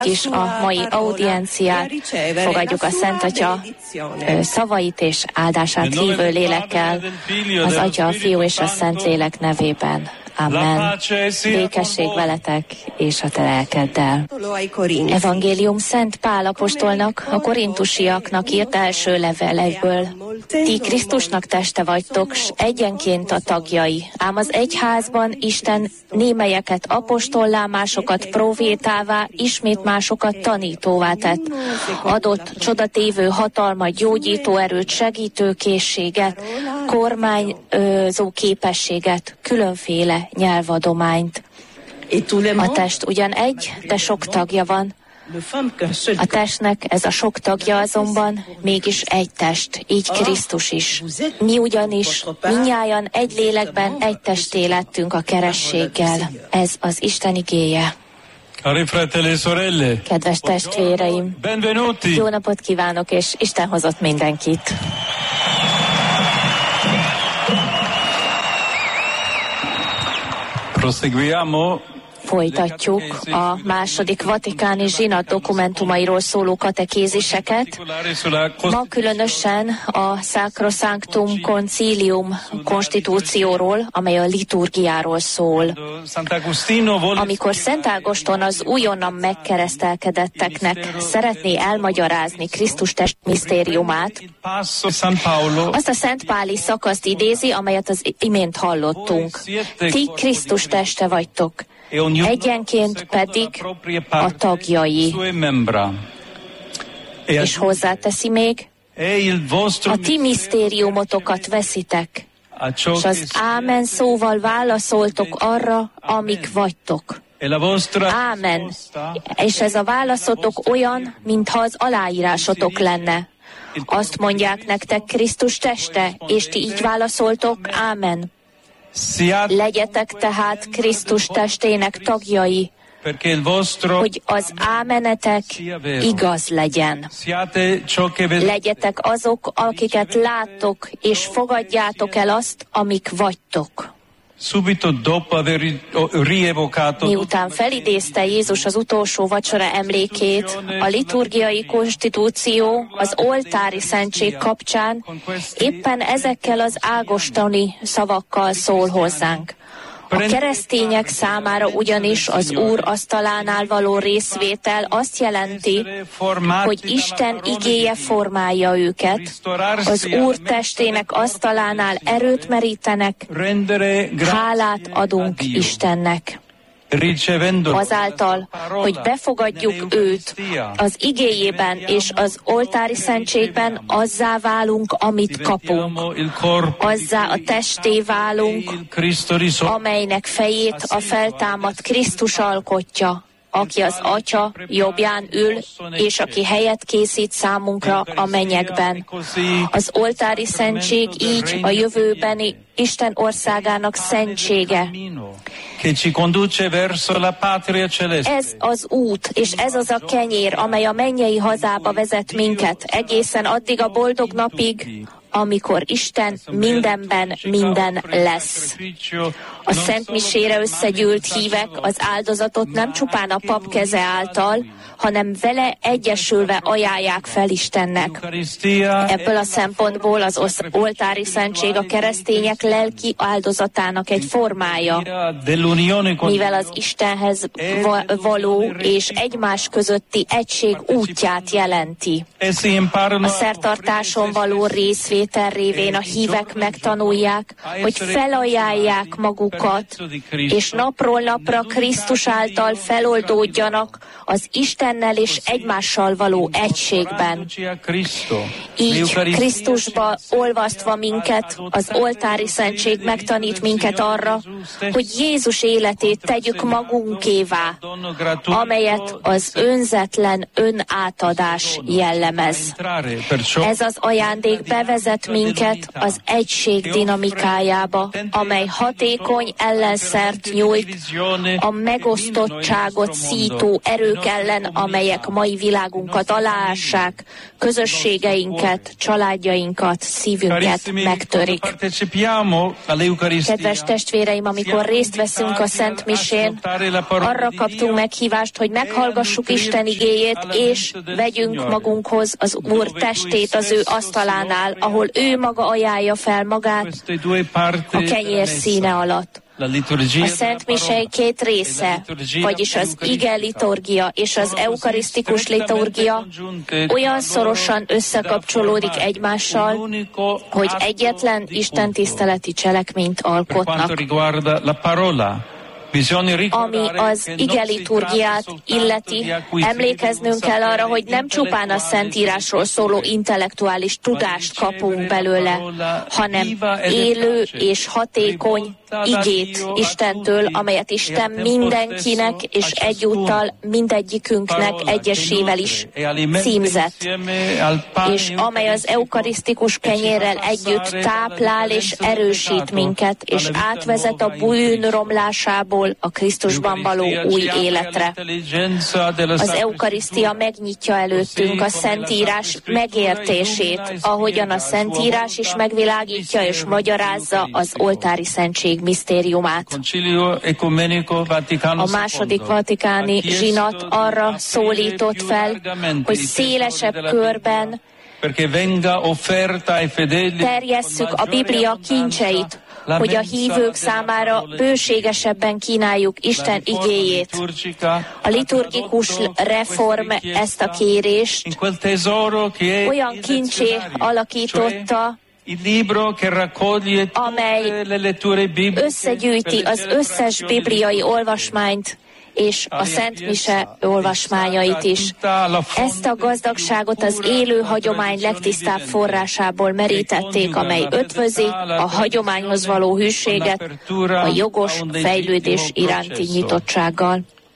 is a mai audienciát, fogadjuk a Szent Atya szavait és áldását hívő lélekkel, az Atya, a Fiú és a Szent Lélek nevében. Amen. Békesség veletek és a te lelkeddel. Evangélium Szent Pál apostolnak, a korintusiaknak írt első levelekből. Ti Krisztusnak teste vagytok, s egyenként a tagjai. Ám az egyházban Isten némelyeket apostollá, másokat profétává, ismét másokat tanítóvá tett. Adott csodatévő hatalmat, gyógyító erőt, segítő készséget, kormányzó képességet, különféle nyelvadományt. A test ugyan egy, de sok tagja van. A testnek ez a sok tagja azonban mégis egy test, így Krisztus is. Mi ugyanis mindnyájan egy lélekben egy testé lettünk a kerességgel. Ez az Isten igéje. Kedves testvéreim, jó napot kívánok, és Isten hozott mindenkit. Folytatjuk a második vatikáni zsinat dokumentumairól szóló katekéziseket. Ma különösen a Sacrosanctum Concilium konstitúcióról, amely a liturgiáról szól. Amikor Szent Ágoston az újonnan megkeresztelkedetteknek szeretné elmagyarázni Krisztus test misztériumát, azt a Szent Páli szakaszt idézi, amelyet az imént hallottunk. Ti Krisztus teste vagytok, egyenként pedig a tagjai. És hozzáteszi még, a ti misztériumotokat veszitek, és az ámen szóval válaszoltok arra, amik vagytok. Ámen. És ez a válaszotok olyan, mintha az aláírásotok lenne. Azt mondják nektek Krisztus teste, és ti így válaszoltok, ámen. Legyetek tehát Krisztus testének tagjai, hogy az ámenetek igaz legyen. Legyetek azok, akiket láttok, és fogadjátok el azt, amik vagytok. Miután felidézte Jézus az utolsó vacsora emlékét, a liturgiai konstitúció az oltári szentség kapcsán éppen ezekkel az ágostoni szavakkal szól hozzánk. A keresztények számára ugyanis az Úr asztalánál való részvétel azt jelenti, hogy Isten igéje formálja őket, az Úr testének asztalánál erőt merítenek, hálát adunk Istennek. Azáltal, hogy befogadjuk őt az igéjében és az oltári szentségben, azzá válunk, amit kapunk. Azzá a testé válunk, amelynek fejét a feltámadt Krisztus alkotja, aki az Atya jobbján ül, és aki helyet készít számunkra a mennyekben. Az oltári szentség így a jövőbeni Isten országának szentsége. Ez az út, és ez az a kenyér, amely a mennyei hazába vezet minket, egészen addig a boldog napig, amikor Isten mindenben minden lesz. A Szent Misére összegyűlt hívek az áldozatot nem csupán a pap keze által, hanem vele egyesülve ajánlják fel Istennek. Ebből a szempontból az oltári szentség a keresztények lelki áldozatának egy formája, mivel az Istenhez való és egymás közötti egység útját jelenti. A szertartáson való részvétel révén a hívek megtanulják, hogy felajánlják magukat, és napról napra Krisztus által feloldódjanak az Istennel és egymással való egységben. Így Krisztusba olvasztva minket, az oltári szentség megtanít minket arra, hogy Jézus életét tegyük magunkévá, amelyet az önzetlen önátadás jellemez. Ez az ajándék bevezet minket az egység dinamikájába, amely hatékony hatékony ellenszert nyújt a megosztottságot szító erők ellen, amelyek mai világunkat aláássák, közösségeinket, családjainkat, szívünket megtörik. Kedves testvéreim, amikor részt veszünk a Szent Misén, arra kaptunk meghívást, hogy meghallgassuk Isten igéjét, és vegyünk magunkhoz az Úr testét az ő asztalánál, ahol ő maga ajánlja fel magát a kenyér színe alatt. A Szent Mise két része, vagyis az ige liturgia és az eukarisztikus liturgia olyan szorosan összekapcsolódik egymással, hogy egyetlen istentiszteleti cselekményt alkotnak. Ami az ige liturgiát illeti, emlékeznünk kell arra, hogy nem csupán a Szentírásról szóló intellektuális tudást kapunk belőle, hanem élő és hatékony igét Istentől, amelyet Isten mindenkinek és egyúttal mindegyikünknek egyesével is címzett, és amely az eukarisztikus kenyérrel együtt táplál és erősít minket, és átvezet a bűn romlásából a Krisztusban való új életre. Az eukarisztia megnyitja előttünk a Szentírás megértését, ahogyan a Szentírás is megvilágítja és magyarázza az oltári szentség misztériumát. A második vatikáni zsinat arra szólított fel, hogy szélesebb körben terjesszük a Biblia kincseit, hogy a hívők számára bőségesebben kínáljuk Isten igéjét. A liturgikus reform ezt a kérést olyan kincsé alakította, amely összegyűjti az összes bibliai olvasmányt, és a Szent Mise olvasmányait is. Ezt a gazdagságot az élő hagyomány legtisztább forrásából merítették, amely ötvözi a hagyományhoz való hűséget a jogos fejlődés iránti nyitottsággal.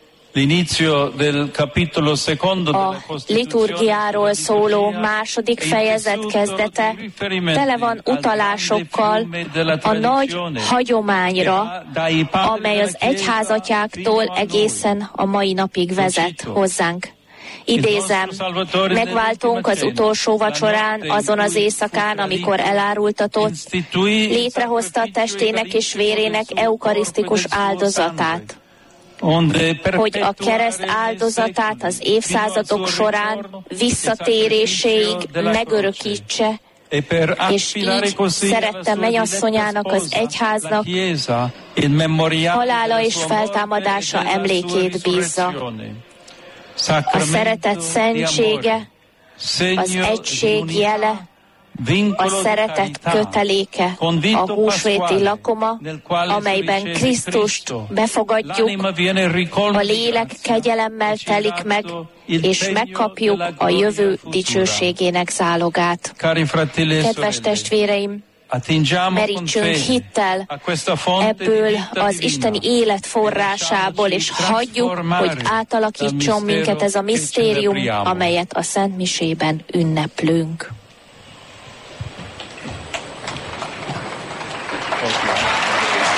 A liturgiáról szóló második fejezet kezdete tele van utalásokkal a nagy hagyományra, amely az egyházatyáktól egészen a mai napig vezet hozzánk. Idézem, megváltunk az utolsó vacsorán, azon az éjszakán, amikor elárultatott, létrehozta a testének és vérének eukarisztikus áldozatát, hogy a kereszt áldozatát az évszázadok során visszatéréséig megörökítse, és így szerette mennyasszonyának, az egyháznak halála és feltámadása emlékét bízza. A szeretet szentsége, az egység jele, a szeretet köteléke, a húsvéti lakoma, amelyben Krisztust befogadjuk, a lélek kegyelemmel telik meg, és megkapjuk a jövő dicsőségének zálogát. Kedves testvéreim, merítsünk hittel ebből az isteni élet forrásából, és hagyjuk, hogy átalakítson minket ez a misztérium, amelyet a Szent Misében ünneplünk.